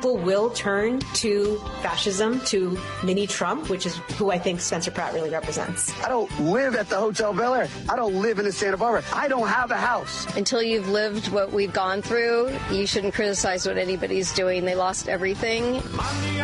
people will turn to fascism, to mini Trump, which is who I think Spencer Pratt really represents. I don't live at the Hotel Bel Air. I don't live in the Santa Barbara. I don't have a house. Until you've lived what we've gone through, you shouldn't criticize what anybody's doing. They lost everything.